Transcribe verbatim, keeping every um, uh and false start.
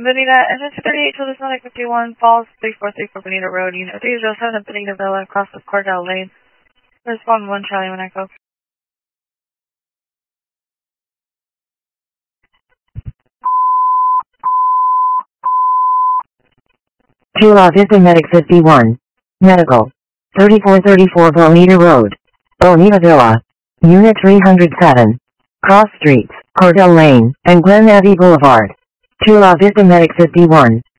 Bonita, N S thirty-eight to the Sonic fifty-one, Falls, three four three four Bonita Road, Unit three zero seven, Bonita Villa, across with Cordell Lane. Respond one Charlie when I go. Chula Vista Medic fifty-one. Medical. thirty-four thirty-four Bonita Road. Bonita Villa. Unit three oh seven. Cross Streets, Cordell Lane, and Glen Abbey Boulevard. Chula Vista Medic fifty-one.